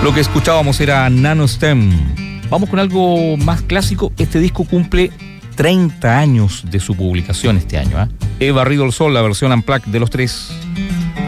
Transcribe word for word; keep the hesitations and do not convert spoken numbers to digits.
Lo que escuchábamos era Nano Stem. Vamos con algo más clásico. Este disco cumple treinta años de su publicación este año, ¿eh? He barrido el sol, la versión unplugged de los tres.